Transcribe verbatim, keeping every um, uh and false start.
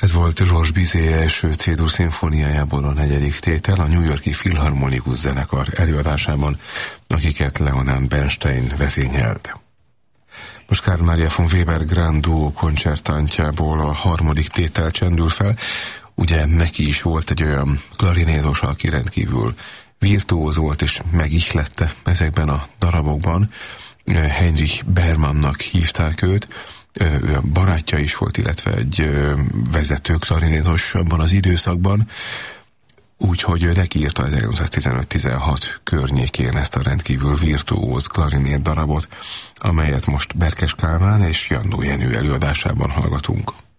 Ez volt Georges Bizet első C-dur szimfóniájából a negyedik tétel, a New York-i Filharmonikus Zenekar előadásában, akiket Leonard Bernstein vezényelt. Most Carl Maria von Weber Grand Duo koncertantjából a harmadik tétel csendül fel. Ugye neki is volt egy olyan klarinétos, aki rendkívül virtuóz volt és megihlette ezekben a darabokban. Heinrich Bermannak hívták őt, ő a barátja is volt, illetve egy vezető klarinétos abban az időszakban, úgyhogy neki írta ezernyolcszáztizenöt-tizenhat környékén ezt a rendkívül virtuóz klarinét darabot, amelyet most Berkes Kálmán és Jandó Jenő előadásában hallgatunk.